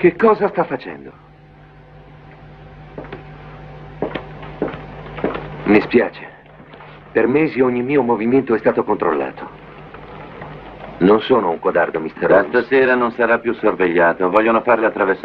Che cosa sta facendo? Mi spiace. Per mesi ogni mio movimento è stato controllato. Non sono un codardo, Mr. Holmes. Da stasera non sarà più sorvegliato. Vogliono farle attraversare